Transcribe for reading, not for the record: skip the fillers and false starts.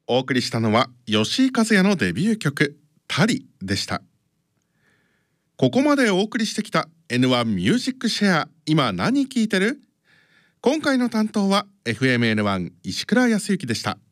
お送りしたのは吉井和也のデビュー曲タリでした。ここまでお送りしてきた N1 ミュージックシェア、今何聴いてる？今回の担当は FMN1 石倉康之でした。